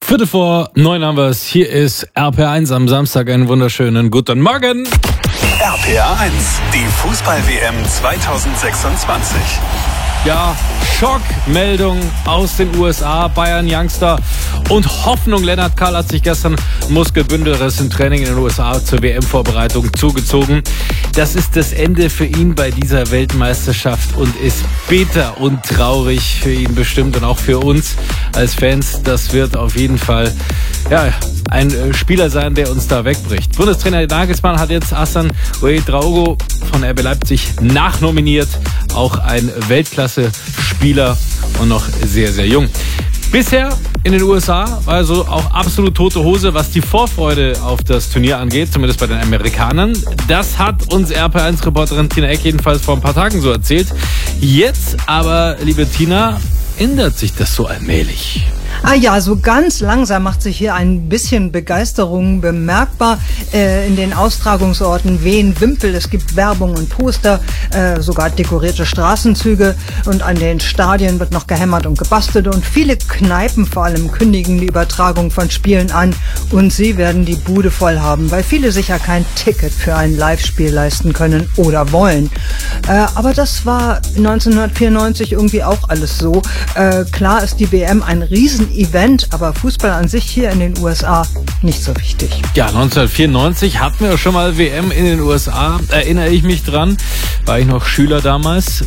8:45 haben wir es. Hier ist RPR1 am Samstag. Einen wunderschönen guten Morgen. RPR1, die Fußball-WM 2026. Ja, Schockmeldung aus den USA, Bayern-Youngster und Hoffnung. Lennart Karl hat sich gestern Muskelbündelriss im Training in den USA zur WM-Vorbereitung zugezogen. Das ist das Ende für ihn bei dieser Weltmeisterschaft und ist bitter und traurig für ihn bestimmt und auch für uns als Fans. Das wird auf jeden Fall ein Spieler sein, der uns da wegbricht. Bundestrainer Nagelsmann hat jetzt Hassan Ouedraogo von RB Leipzig nachnominiert. Auch ein Weltklasse-Spieler und noch sehr, sehr jung. Bisher in den USA war also auch absolut tote Hose, was die Vorfreude auf das Turnier angeht, zumindest bei den Amerikanern. Das hat uns RP1-Reporterin Tina Eck jedenfalls vor ein paar Tagen so erzählt. Jetzt aber, liebe Tina, ändert sich das so allmählich. So ganz langsam macht sich hier ein bisschen Begeisterung bemerkbar in den Austragungsorten Wien, Wimpel. Es gibt Werbung und Poster, sogar dekorierte Straßenzüge und an den Stadien wird noch gehämmert und gebastelt und viele Kneipen vor allem kündigen die Übertragung von Spielen an und sie werden die Bude voll haben, weil viele sicher kein Ticket für ein Live-Spiel leisten können oder wollen. Aber das war 1994 irgendwie auch alles so. Klar ist die WM ein Riesen-Event, aber Fußball an sich hier in den USA nicht so wichtig. Ja, 1994 hatten wir schon mal WM in den USA, erinnere ich mich dran, war ich noch Schüler damals.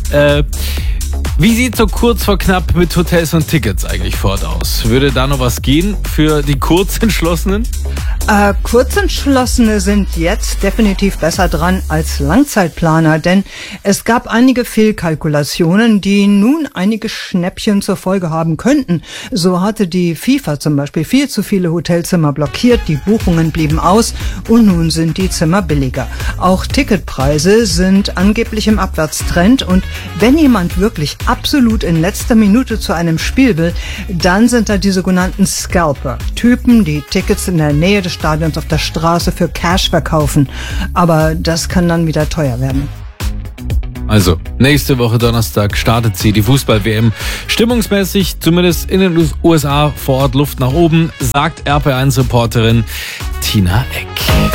Wie sieht so kurz vor knapp mit Hotels und Tickets eigentlich fort aus? Würde da noch was gehen für die Kurzentschlossenen? Kurzentschlossene sind jetzt definitiv besser dran als Langzeitplaner, denn es gab einige Fehlkalkulationen, die nun einige Schnäppchen zur Folge haben könnten. So hatte die FIFA zum Beispiel viel zu viele Hotelzimmer blockiert, die Buchungen blieben aus und nun sind die Zimmer billiger. Auch Ticketpreise sind angeblich im Abwärtstrend und wenn jemand wirklich absolut in letzter Minute zu einem Spiel will, dann sind da die sogenannten Scalper, Typen, die Tickets in der Nähe des Stadions auf der Straße für Cash verkaufen. Aber das kann dann wieder teuer werden. Also, nächste Woche Donnerstag startet sie, die Fußball-WM. Stimmungsmäßig, zumindest in den USA vor Ort Luft nach oben, sagt RP1-Reporterin Tina Eck.